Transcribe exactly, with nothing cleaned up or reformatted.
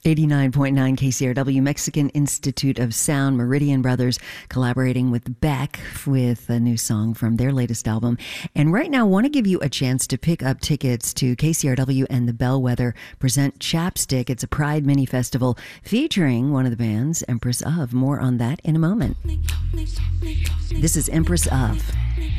eighty-nine point nine K C R W, Mexican Institute of Sound, Meridian Brothers, collaborating with Beck with a new song from their latest album. And right now, I want to give you a chance to pick up tickets to K C R W and the Bellwether present Chapstick. It's a Pride mini festival featuring one of the bands, Empress of. More on that in a moment. This is Empress of.